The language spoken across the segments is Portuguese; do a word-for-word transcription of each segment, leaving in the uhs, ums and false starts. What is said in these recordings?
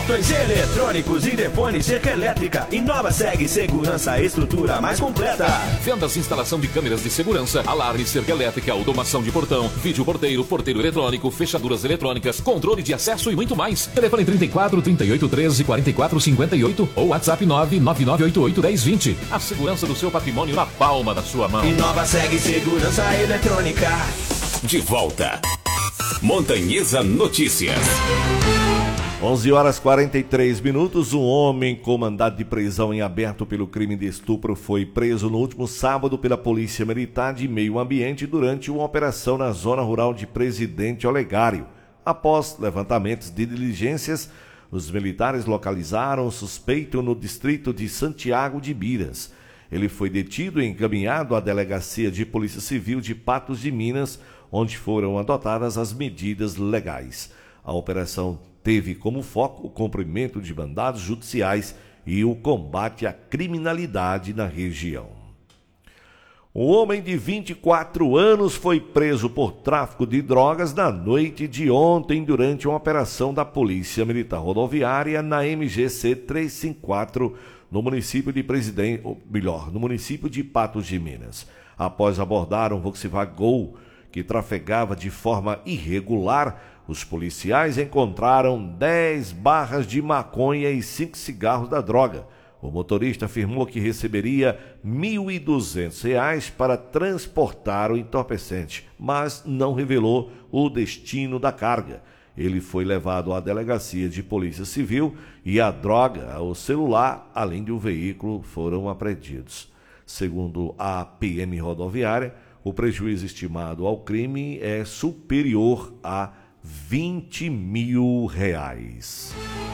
Portões eletrônicos, interfone, cerca elétrica. Inova segue segurança, estrutura mais completa. Vendas e instalação de câmeras de segurança, alarme, cerca elétrica, automação de portão, vídeo porteiro, porteiro eletrônico, fechaduras eletrônicas, controle de acesso e muito mais. Telefone trinta e quatro, trinta e oito, treze, quarenta e quatro, cinquenta e oito ou WhatsApp nove nove nove oito oito, dez, vinte. A segurança do seu patrimônio na palma da sua mão. Inova segue segurança eletrônica. De volta. Montanhesa Notícias. onze horas e quarenta e três minutos. Um homem com mandado de prisão em aberto pelo crime de estupro foi preso no último sábado pela Polícia Militar de Meio Ambiente durante uma operação na zona rural de Presidente Olegário. Após levantamentos de diligências, os militares localizaram o suspeito no distrito de Santiago de Biras. Ele foi detido e encaminhado à Delegacia de Polícia Civil de Patos de Minas, onde foram adotadas as medidas legais. A operação teve como foco o cumprimento de mandados judiciais e o combate à criminalidade na região. Um homem de vinte e quatro anos foi preso por tráfico de drogas na noite de ontem durante uma operação da Polícia Militar Rodoviária na M G C trezentos e cinquenta e quatro, no município de Presidente, ou melhor, no município de Patos de Minas. Após abordar um Volkswagen Gol que trafegava de forma irregular, os policiais encontraram dez barras de maconha e cinco cigarros da droga. O motorista afirmou que receberia mil e duzentos reais para transportar o entorpecente, mas não revelou o destino da carga. Ele foi levado à Delegacia de Polícia Civil e a droga, o celular, além do veículo, foram apreendidos. Segundo a P M Rodoviária, o prejuízo estimado ao crime é superior a vinte mil reais.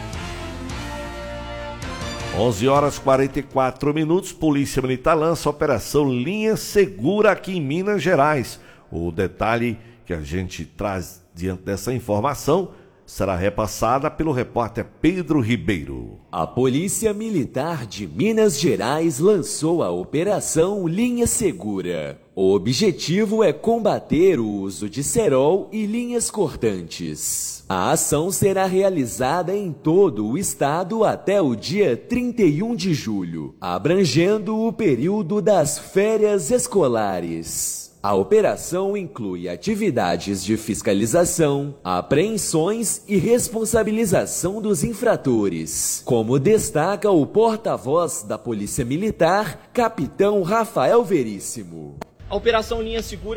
onze horas e quarenta e quatro minutos, Polícia Militar lança a Operação Linha Segura aqui em Minas Gerais. O detalhe que a gente traz diante dessa informação será repassada pelo repórter Pedro Ribeiro. A Polícia Militar de Minas Gerais lançou a Operação Linha Segura. O objetivo é combater o uso de cerol e linhas cortantes. A ação será realizada em todo o estado até o dia trinta e um de julho, abrangendo o período das férias escolares. A operação inclui atividades de fiscalização, apreensões e responsabilização dos infratores, como destaca o porta-voz da Polícia Militar, Capitão Rafael Veríssimo. A Operação Linha Segura